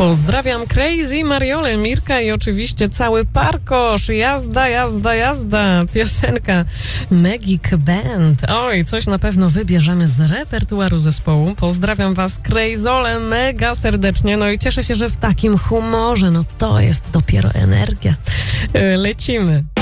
Pozdrawiam Crazy, Mariolę, Mirka i oczywiście cały Parkosz. Jazda, jazda, jazda. Piosenka Magic Band. Oj, coś na pewno wybierzemy z repertuaru zespołu. Pozdrawiam was, Crazole, mega serdecznie. No i cieszę się, że w takim humorze. No to jest dopiero energia. Lecimy.